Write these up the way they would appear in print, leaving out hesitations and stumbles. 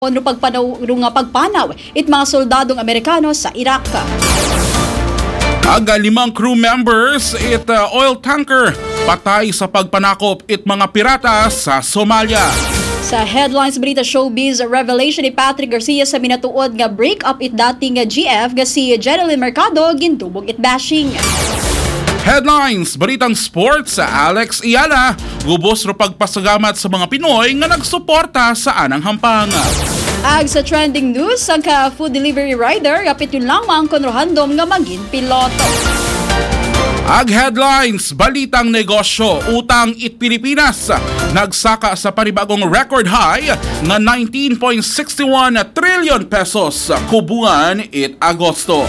no pagpanaw it mga soldadong Amerikano sa Iraq. Aga 5 crew members oil tanker patay sa pagpanakop mga pirata sa Somalia. Sa headlines balita showbiz revelation ni Patrick Garcia sa minatuod nga break up dating GF nga si Jerilyn Mercado gindubog bashing. Headlines, balitang sports sa Alex Ayala, gubos ro pagpasagamat sa mga Pinoy nga nagsuporta sa anang hampang. Ag sa trending news, ang food delivery rider, kapit yun lamang konrohandom nga maging piloto. Ag headlines, balitang negosyo, utang Pilipinas, nagsaka sa panibagong record high nga 19.61 trillion pesos kubuan Agosto.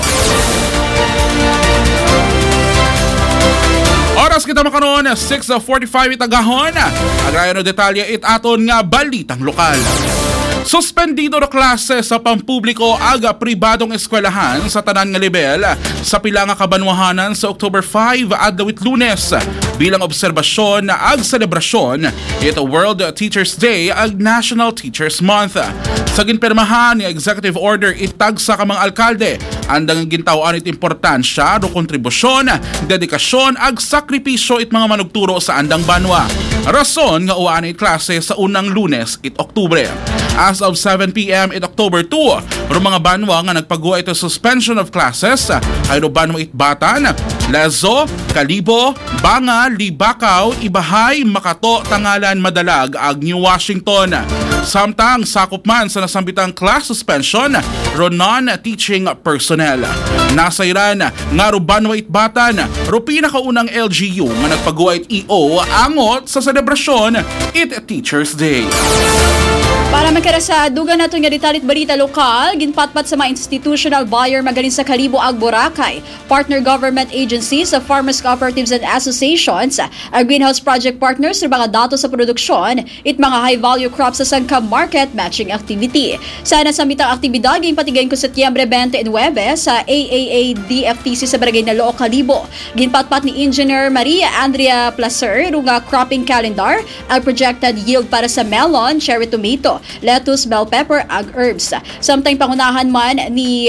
Oras kita makaroon, 6:45 itagahon. Agrayan o detalye aton nga balitang lokal. Suspendido na klase sa pampubliko aga pribadong eskwelahan sa tanan nga level sa pila nga kabanwahanan sa October 5 adlawit Lunes bilang obserbasyon na ag selebrasyon World Teachers Day ag National Teachers Month. Sa ginpermahan ni Executive Order itag sa kamang alkalde andang gintawan importansya do kontribusyon, dedikasyon ag sakripisyo mga manugturo sa andang banwa. Rason nga uwan klase sa unang Lunes Oktubre. As of 7 p.m. October 2, mga banwa nga nagpagawa ito suspension of classes ay banwa Batan, Lezo, Kalibo, Banga, Libakaw, Ibahay, Makato, Tangalan, Madalag ag New Washington. Samtang sakop man sa nasambitang class suspension ro non-teaching personnel. Nasairan nga ro banwa Batan, ro pinakaunang LGU nga nagpagawa EO angot sa selebrasyon Teachers Day. Para magkarasa, dugan nato nga detalit balita lokal, ginpatpat sa mga institutional buyer magaling sa Kalibo ag Boracay, partner government agencies, sa farmers cooperatives and associations, ang greenhouse project partners ng mga datos sa produksyon, mga high-value crops sa sangka market matching activity. Sana sa mitang aktibidad, ginpatigayin ko Setyembre 29 sa AAA-DFTC sa Barangay Naloo, Kalibo. Ginpatpat ni Engineer Maria Andrea Placer, nga cropping calendar, ang projected yield para sa melon, cherry tomato, lettuce, bell pepper, ag herbs. Samtang pangunahan man ni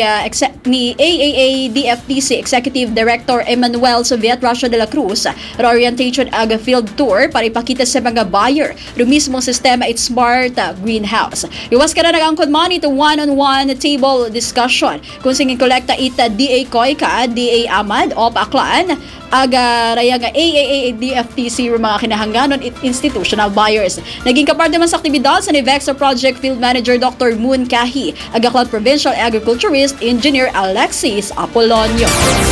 AAA-DFTC Executive Director Emmanuel Soviet Russia de la Cruz, orientation ag field tour para ipakita sa mga buyer ng mismong sistema smart greenhouse. Iwas ka na nag-angkod man ito one-on-one table discussion kung singin kolekta DA Koyka, DA Ahmad o Paklan, aga raya nga AAA-DFTC mga kinahangganon institutional buyers. Naging kaparte man sa aktibidad sa Nivexa Project Field Manager Dr. Moon Kahi, aga Cloud Provincial Agriculturist Engineer Alexis Apolonio.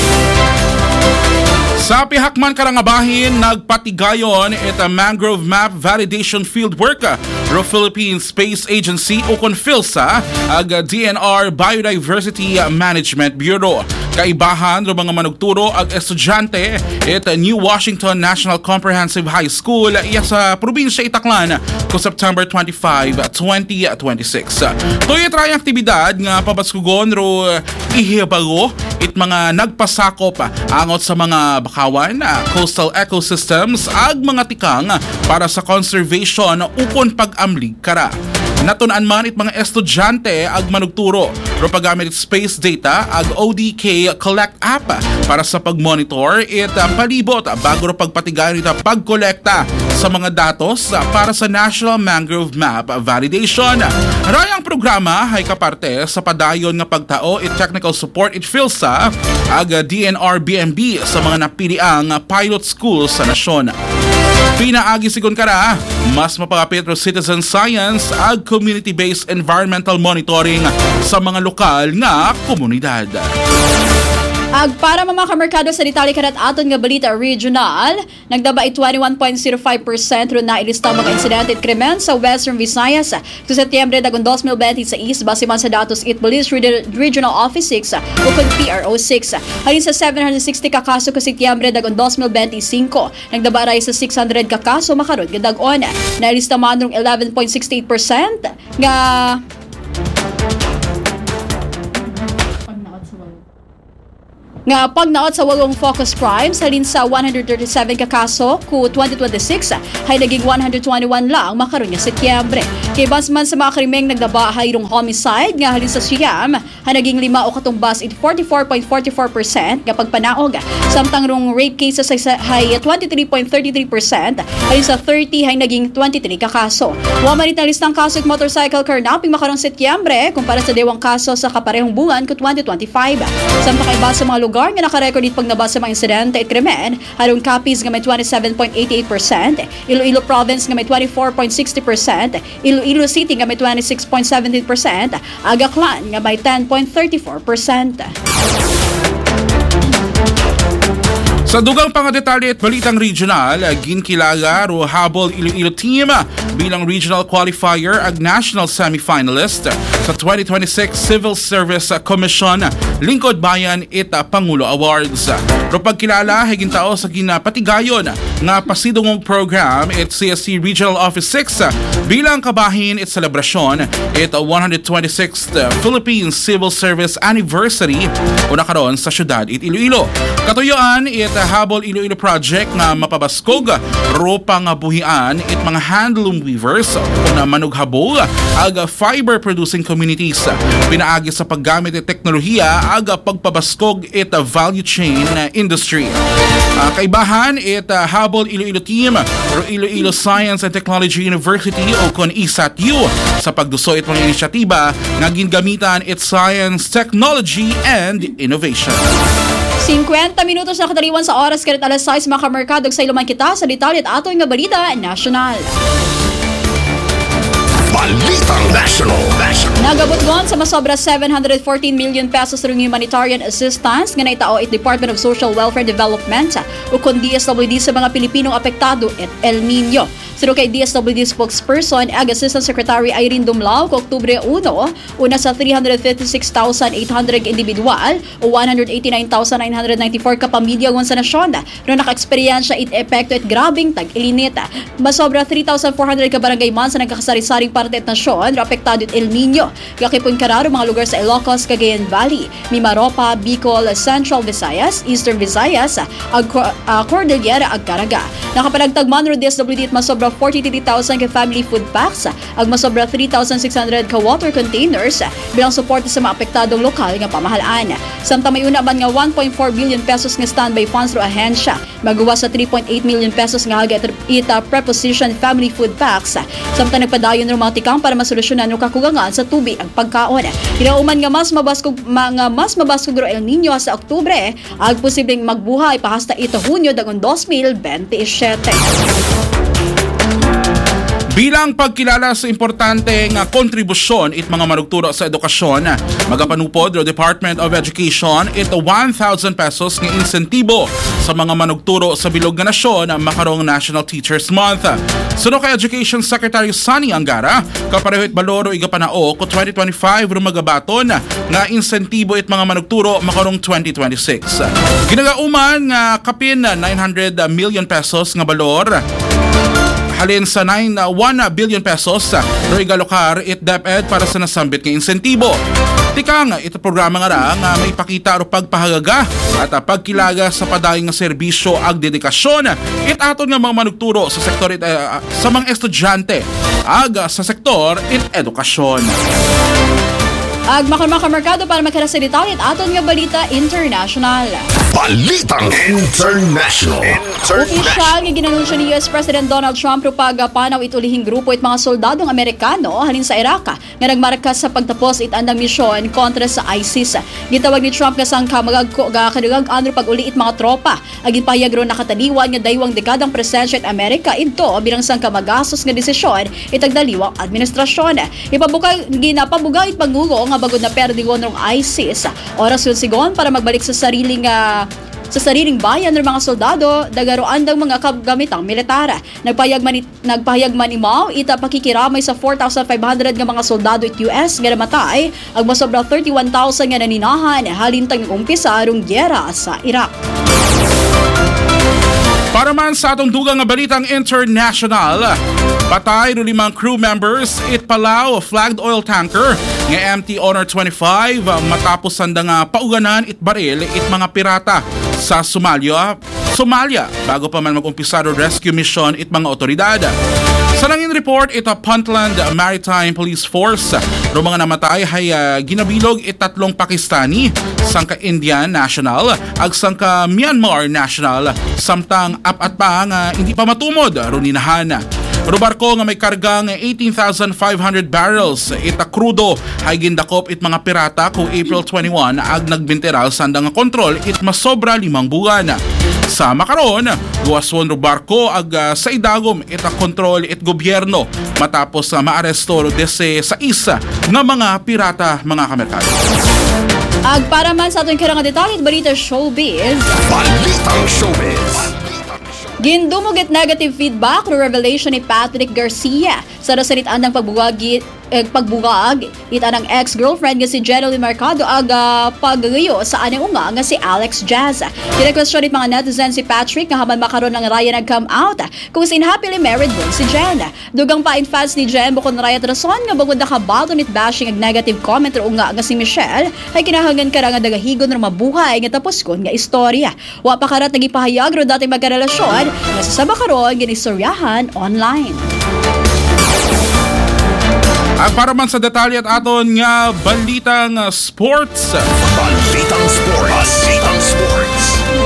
Sa pihakman karangabahin, nagpatigayon mangrove map validation fieldwork ro Philippine Space Agency o PhilSA ag DNR Biodiversity Management Bureau. Kaibahan ro mga manugturo ag estudyante New Washington National Comprehensive High School sa probinsya Itaklan ko September 25, 2026. Tuyot ray aktibidad nga pabaskugon ro ihibago mga nagpasakop angot sa mga bakawan, coastal ecosystems ag mga tikang para sa conservation ukon pag-amlig kara. Natunan man mga estudyante ag manugturo ro paggamit space data ag ODK Collect app para sa pagmonitor palibot bago ro pagpatigayon pagkolekta sa mga datos para sa National Mangrove Map Validation. Rayang programa ay kaparte sa padayon nga pagtao technical support PhilSA ag DNR BMB sa mga napiliang pilot schools sa nasyon. Pinaagi sigon kara, mas mapakapit ro citizen science ag community-based environmental monitoring sa mga lokal nga komunidad. Ag para mamakamerkado sa detalye kanat aton nga balita regional, nagdaba 21.05% ro na ilista mga insidente at krimen sa Western Visayas sa Setyembre 2026 base man sa datos Police Regional Office 6 ukod PRO 6. Halin sa 760 ka kaso ka Setyembre 2025, nagdaba ray sa 600 ka kaso makarod gadag-on. Nailista man rong 11.68% nga Nga pagnaot sa walong focus crimes halin sa 137 ka kaso ku 2026 hay naging 121 lang makaron nga Setyembre. Kay basman sa mga krimeng nagdaba hayrong homicide nga halin sa siyam hay naging 5 o katumbas it 44.44% nga pagpanaog. Samtang rong rape cases hay 23.33% halin sa 30 hay naging 23 ka kaso. Wa man listang kaso ug motorcycle kidnapping makarong Setyembre kumpara sa dewang kaso sa kaparehong buwan ku 2025. Samtang kay basa mga lugar nga nakarecord it pagnabasa mga insidente at krimen, harong Capiz nga may 27.88%, Iloilo Province nga may 24.60%, Iloilo City nga may 26.17%, Agaclan nga may 10.34%. Sa dugang pangadetalye at balitang regional, ginkilala ro habol Iloilo team bilang regional qualifier ag national semi-finalist sa 2026 Civil Service Commission Lingkod Bayan it Pangulo Awards. Ro pagkilala higin tao sa ginapatigayon nga pasidungong program it CSC Regional Office 6 bilang kabahin it selebrasyon it 126th Philippine Civil Service Anniversary una karon sa syudad it Iloilo. Katuyuan it habol Iloilo project nga mapabaskog ropang buhian it mga handloom weavers na manughabol ag fiber producing communities. Pinaagi sa paggamit it teknolohiya ag pagpabaskog it value chain industry. Kaibahan it habol Iloilo team ro Iloilo Science and Technology University o kon ISATU sa pagduso it mga inisyatiba nga gingamitan it science, technology and innovation. 50 minutos na kataliwan sa oras karit alas 6 mga kamerkadog sa iluman kita sa detalye at aton nga balita national. Balitang National. Nagabot gon sa masobra 714 million pesos ring humanitarian assistance nga naitao it Department of Social Welfare Development o kon DSWD sa mga Pilipinong apektado at El Nino. Sino kay DSWD spokesperson ag Assistant Secretary Irene Dumlao ko Oktubre 1 una sa 356,800 individual o 189,994 ka pamilya gon sa nasyon no naka-eksperyensya it epekto at grabing tag-ilinit. Masobra 3,400 ka barangay man sa nagkakasari-saring parte at nasyon apektado at El Nino. Kakipon kararo mga lugar sa Ilocos, Cagayan Valley, Mimaropa, Bicol, Central Visayas, Eastern Visayas, Cordillera ag Caraga. Nakapanagtagman ro DSWD at masobra 43,000 ka family food packs ag masobra 3,600 ka water containers bilang suporta sa mga apektadong lokal nga pamahalaan. Samtang may una man nga 1.4 billion pesos nga standby funds ro ahensya magawa sa 3.8 million pesos nga haga ita preposition family food packs. Samtang nagpadayon ro mga tikang para masolusyonan ro kakugangan sa tubig ang pagkaon. Kinauman nga mas mabaskog ro El Nino sa Oktubre ag posibleng magbuhay pa hasta ito Hunyo dagon 2027. Bilang pagkilala sa importante nga kontribusyon it mga manugturo sa edukasyon, magapanupod o Department of Education it 1,000 pesos nga insentibo sa mga manugturo sa bilog nga nasyon makarong National Teachers Month. Suno kay Education Secretary Sunny Angara, kapareho it baloro igapanao ko 2025 rumagabaton nga insentibo it mga manugturo makarong 2026. Ginagauman nga kapin 900 million pesos nga balor halin sa 1 billion pesos ro igalokar it DepEd para sa nasambit nga insentibo. Tikang ito programa nga ra nga may pakita ro pagpahagaga at pagkilaga sa padayon nga serbisyo ag dedikasyon it aton nga mga manugturo sa sektor sa mga estudyante ag sa sektor it edukasyon. Ag makamerkado para makita sa detalye at aton nga balita international. Balitang International. Opisyal nga ginanunsyo ni US President Donald Trump ro pagpanaw it ulihing grupo it mga soldadong Amerikano halin sa Iraq nga nagmarka sa pagtapos it andang misyon kontra sa ISIS. Gitawag ni Trump nga sang kadagang anro pag-uli it mga tropa ag ipahayag ro nakataliwan nga daywang dekadang presensya it Amerika ito bilang sang kamagastos nga desisyon itag daliwang administrasyon. Ginapabuga it pangugo nga bagod na perdigon rong ISIS. Oras yun sigon para magbalik sa sariling bayan ng mga soldado dagaroan ng mga kagamitang militar. Nagpahayag man imaw ita pakikiramay sa 4,500 nga mga soldado at US nga namatay ag masobra 31,000 nga naninahan halintang umpisa rong gyera sa Iraq. Para man sa atong dugang nga balitang international, patay no 5 crew members it Palau flagged oil tanker nga MT Honor 25 matapos sanda nga pauganan it baril it mga pirata sa Somalia bago pa man mag-umpisa rescue mission it mga otoridad. Sa nangin report, ito Puntland Maritime Police Force. Ro mga namatay ay ginabilog it 3 Pakistani, sangka Indian national, ag sangka Myanmar national, samtang apat pa nga hindi pa matumod ro ninahan. Ro barko nga may kargang 18,500 barrels ita krudo ay gindakop it mga pirata ko April 21 ag nagbinteral sanda nga kontrol it masobra 5 buwan. Sa makaron, guwaswon ro barko ag sa idagom ita kontrol it gobyerno matapos maaresto dese sa isa nga mga pirata mga kamerkado. Ag para man sa atong karang detalye balita showbiz. Balitang showbiz. Gindumugit negative feedback no revelation ni Patrick Garcia sa rasanitan ng pagbugag itanang ex-girlfriend nga si Jeneline Mercado aga paggayo sa anang unga nga si Alex Jazz. Kina-question it mga netizens si Patrick nga haman makaroon ng Raya nag-come out kung sin happily married din si Jen. Dugang pa in fans ni Jen bukod na Raya rason nga bagod nakabalton it bashing ag negative comment ro unga nga si Michelle ay kinahangan kara nga dagahigon ro mabuhay nga tapos kon nga istorya. Wa pa karat nagipahayag ro dating magkarelasyon nga sa makaroon ginistoryahan online. At para man sa detalye at aton nga balitang sports. Balitang sports.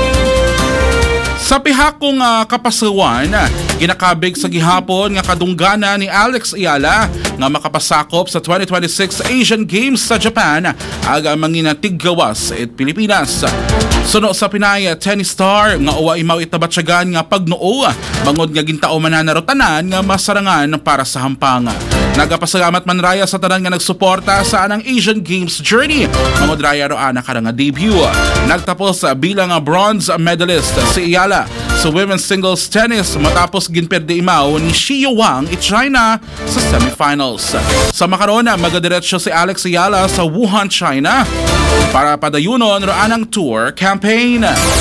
Sa pihakong kapasawan, ginakabig sa gihapon nga kadunggana ni Alex Ayala nga makapasakop sa 2026 Asian Games sa Japan aga mangina tiggawas at Pilipinas. Suno sa Pinay tennis star nga uwa imaw itabatsagan nga pagnoo bangod nga gintao mananarotanan nga masarangan para sa hampang. Nagapasalamat man Raya sa tanan nga nagsuporta sa anang Asian Games journey. Mangod Raya ro ana nga debut. Nagtapos bilang bronze medalist si Ayala sa women's singles tennis matapos ginperde imaw ni Xiyo Wang it China sa semifinals. Sa makaron magadiretso si Alex Ayala sa Wuhan, China para padayunon ro anang tour campaign.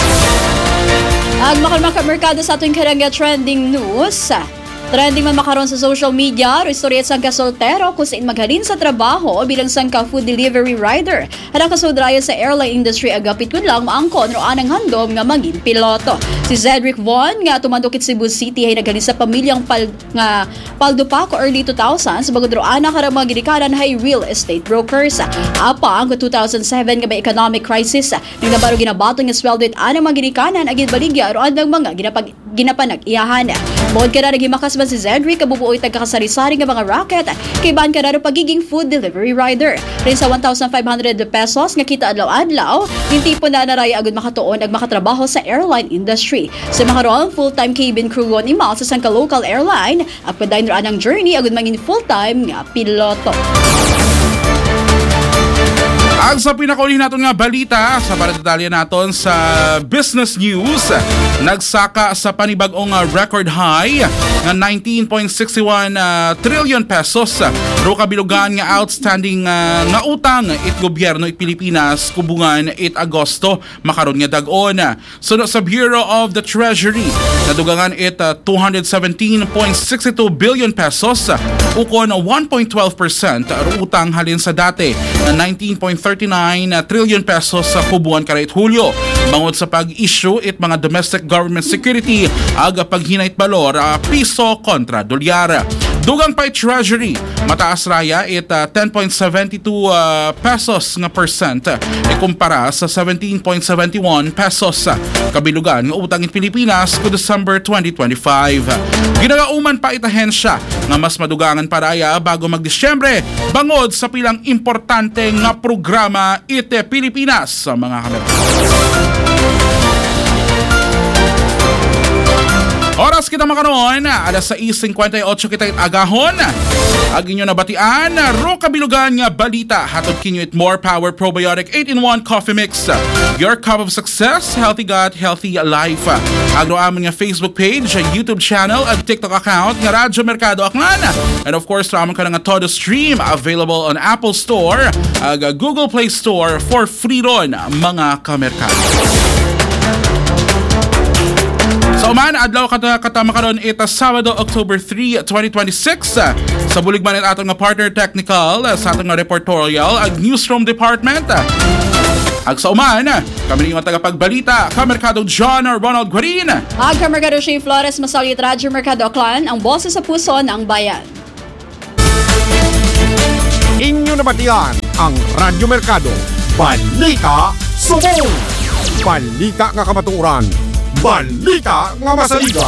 Ag makamerkado sa ating karanga trending news. Trending man makaroon sa social media, istorya sang kasoltero kung saan maghalin sa trabaho bilang sang food delivery rider. Hara kasudraya sa airline industry agapit kun lang maangkon ro anang handom nga maging piloto. Si Cedric Von nga tumandukit Cebu City ay naghalin sa pamilyang Paldupaco early 2000s bagod ro ana kara mga gidikaran hay real estate brokers. Apa ang 2007 nga may economic crisis ning nabaro ginabato nga sweldo it ana mga gidikanan agid baligya ro andang mga ginapanag-iyahan. Bukod ka na nagimakas man si Cedric kabubuoy tagkakasari-sari nga mga racket kay ban ka na pagiging food delivery rider. Rin sa 1,500 pesos nga kita adlaw-adlaw, hindi po na naraya agad makatuon ag makatrabaho sa airline industry. Sa makaroon, full-time cabin crew ni Mal sa sangka local airline at padayon raan ang journey agad mangin full-time nga piloto. Ang sa pinakauli natin nga balita sa detalye natin sa business news, nagsaka sa panibagong record high nga 19.61 trillion pesos ro kabilugan nga outstanding nga utang it gobyerno it Pilipinas kubungan it Agosto makaron nga dag-on. Suno sa Bureau of the Treasury, nadugangan it 217.62 billion pesos ukon 1.12% ro utang halin sa dati na 19.39 trillion pesos sa kubuan karait Hulyo. Bangod sa pag-issue it mga domestic government security aga paghinay balor piso kontra dolyar. Dugang pa Treasury, mataas Raya it 10.72 pesos nga percent ikumpara sa 17.71 pesos kabilugan nga utang in Pilipinas ko December 2025. Ginagauman pa itahensya nga mas madugangan pa Raya bago mag-Disyembre bangod sa pilang importante nga programa ite Pilipinas sa mga kamera. Oras kita makaroon, alas 6:58 kita agahon. Ag inyo nabatian, ro kabilugan nga balita. Hatod kinyo it More Power Probiotic 8-in-1 Coffee Mix. Your cup of success, healthy gut, healthy life. Agro amin nga Facebook page, YouTube channel, at TikTok account nga Radyo Mercado Aklan. And of course, raman ka nga Todo Stream available on Apple Store, ag Google Play Store for free ron mga kamerkado. Sa uman, adlaw katama karon ita Sabado, October 3, 2026. Sa bulig man atong nga partner technical sa atong nga reportorial ag newsroom department. Ag sa uman, kami nga tagapagbalita, Kamerkado John Ronald Guarin. Ag Kamerkado Shea Flores, Masalit Radyo Mercado Aklan, ang boses sa puso ng bayan. Inyo nabatian ang Radyo Mercado. Balita Subong! Balita nga kamatuoran. Balita nga masaligan.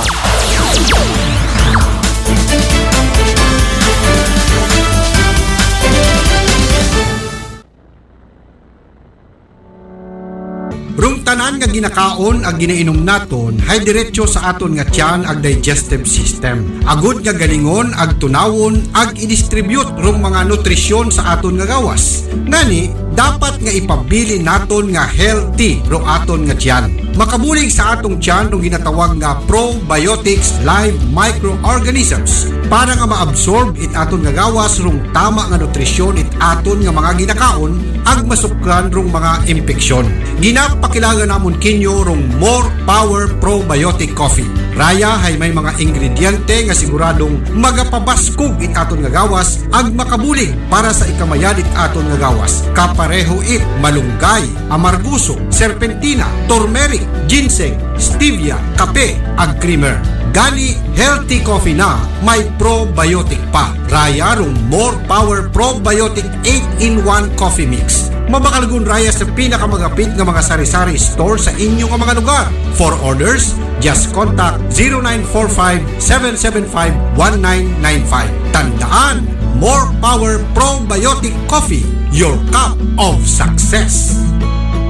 Rung tanan nga ginakaon ag ginainom naton hay diretso sa aton nga tiyan ag digestive system. Agud nga galingon ag tunawon ag i-distribute rung mga nutrisyon sa aton nga gawas. Ngani dapat nga ipabili naton nga healthy rung aton nga tiyan. Makabulig sa atong tiyan rung ginatawag nga probiotics live microorganisms para nga maabsorb it aton nga gawas rung tama nga nutrisyon it aton nga mga ginakaon ag masukran rung mga impeksyon. Ginapakilala namon kinyo rung More Power Probiotic Coffee. Raya hay may mga ingrediente nga siguradong magapabaskog it aton nga gawas ag makabulig para sa ikamayan it aton nga gawas. Kapareho it malunggay, amarguso, serpentina, turmeric, ginseng, stevia, kape ag creamer. Gani healthy coffee na may probiotic pa. Raya rung More Power Probiotic 8-in-1 Coffee Mix. Mabakalgun raya sa pinakamagapit ng mga sari-sari store sa inyong mga lugar. For orders, just contact 0945-775-1995. Tandaan, More Power Probiotic Coffee, your cup of success.